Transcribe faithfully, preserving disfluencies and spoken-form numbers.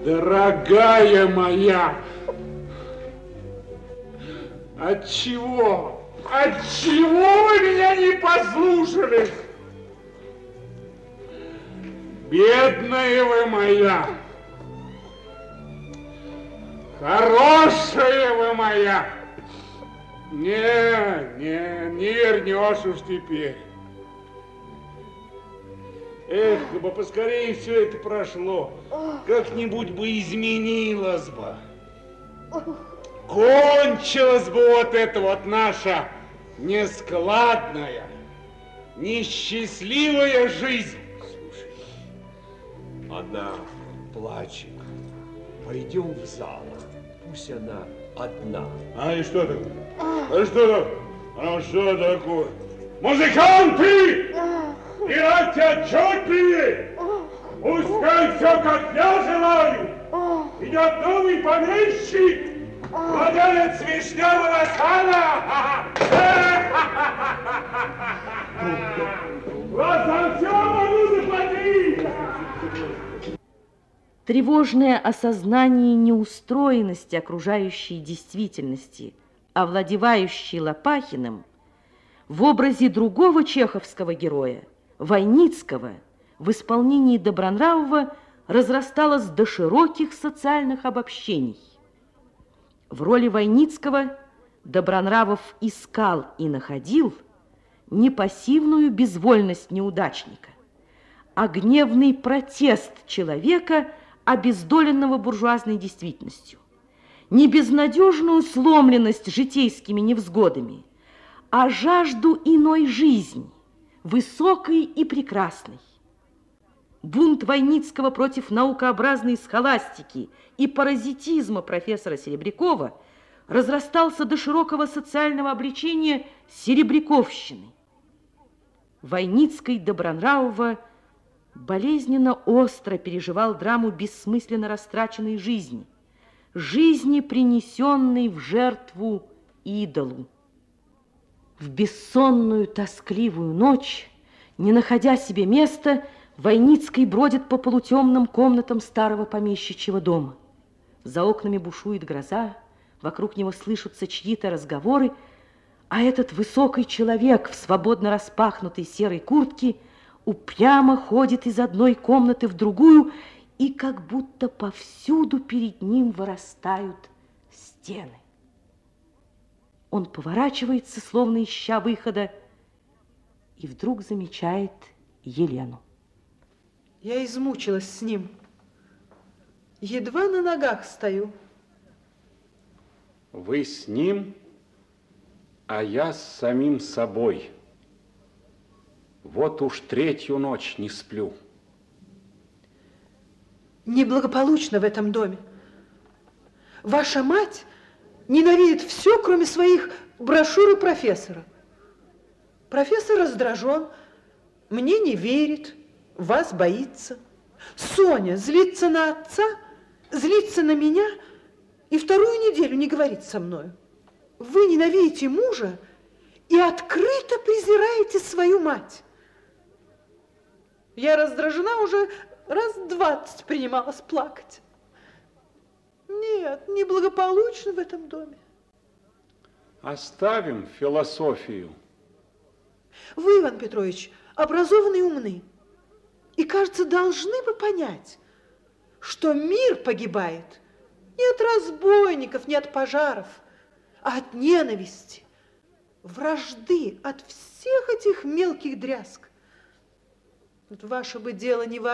Дорогая моя, отчего, отчего вы меня не послушали? Бедная вы моя, хорошая вы моя. Не, не, не вернешь уж теперь. Эх, бы поскорее все это прошло, как-нибудь бы изменилось бы. Кончилась бы вот эта вот наша нескладная, несчастливая жизнь. Слушай, она плачет. Пойдем в зал. Пусть она одна. А и что такое? А что такое? А что такое? Музыканты! Играйте отчетливее! Пускай все, как я желаю! Идет новый помещик! Владелец вишневого сада! Вас за все могу заплатить! Тревожное осознание неустроенности окружающей действительности, овладевающей Лопахиным, в образе другого чеховского героя, Войницкого, в исполнении Добронравова разрасталось до широких социальных обобщений. В роли Войницкого Добронравов искал и находил не пассивную безвольность неудачника, а гневный протест человека, обездоленного буржуазной действительностью, не безнадежную сломленность житейскими невзгодами, а жажду иной жизни, высокой и прекрасной. Бунт Войницкого против наукообразной схоластики и паразитизма профессора Серебрякова разрастался до широкого социального обличения серебряковщины. Войницкий Добронравова болезненно остро переживал драму бессмысленно растраченной жизни, жизни, принесенной в жертву идолу. В бессонную тоскливую ночь, не находя себе места, Войницкий бродит по полутемным комнатам старого помещичьего дома. За окнами бушует гроза, вокруг него слышатся чьи-то разговоры, а этот высокий человек в свободно распахнутой серой куртке упрямо ходит из одной комнаты в другую, и как будто повсюду перед ним вырастают стены. Он поворачивается, словно ища выхода, и вдруг замечает Елену. Я измучилась с ним. Едва на ногах стою. Вы с ним, а я с самим собой. Вот уж третью ночь не сплю. Неблагополучно в этом доме. Ваша мать ненавидит все, кроме своих брошюр и профессора. Профессор раздражен, мне не верит, вас боится. Соня злится на отца, злится на меня и вторую неделю не говорит со мною. Вы ненавидите мужа и открыто презираете свою мать. Я раздражена уже раз двадцать принималась плакать. Нет, неблагополучно в этом доме. Оставим философию. Вы, Иван Петрович, образованные и умны. И, кажется, должны бы понять, что мир погибает не от разбойников, не от пожаров, а от ненависти, вражды, от всех этих мелких дрязг. Вот ваше бы дело не